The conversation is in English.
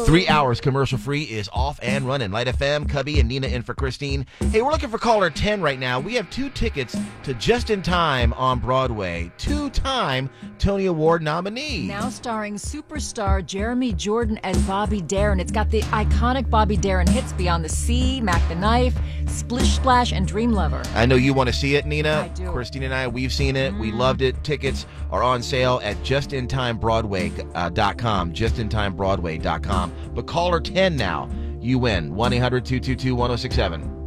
3 hours commercial free is off and running. Light FM, Cubby, and Nina in for Christine. Hey, we're looking for caller 10 right now. We have 2 tickets to Just in Time on Broadway. 2-time Tony Award nominee. Now starring superstar Jeremy Jordan as Bobby Darin. It's got the iconic Bobby Darin hits Beyond the Sea, Mac the Knife, Splish Splash, and Dream Lover. I know you want to see it, Nina. I do. Christine and I, we've seen it. We loved it. Tickets are on sale at justintimebroadway.com, justintimebroadway.com. But caller 10 now. You win. 1-800-222-1067.